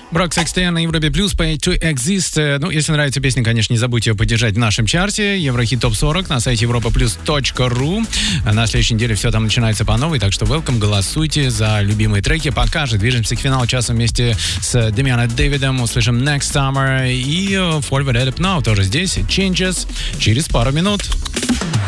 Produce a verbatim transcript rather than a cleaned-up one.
Брок Секстен на Европе Плюс, Pay to Exist. Ну, если нравится песня, конечно, не забудьте ее поддержать в нашем чарте. Еврохит топ сорок на сайте европа плюс точка ру. На следующей неделе все там начинается по новой, так что welcome, голосуйте за любимые треки. Пока же движемся к финалу часа вместе с Демианом Дэвидом. Услышим Next Summer и Forward Up Now тоже здесь. Changes через пару минут.